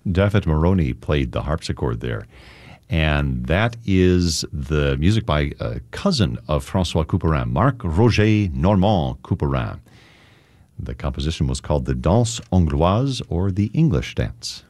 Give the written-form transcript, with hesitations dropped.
David Moroni played the harpsichord there. And that is the music by a cousin of François Couperin, Marc-Roger Normand Couperin. The composition was called the Danse Angloise, or the English Dance.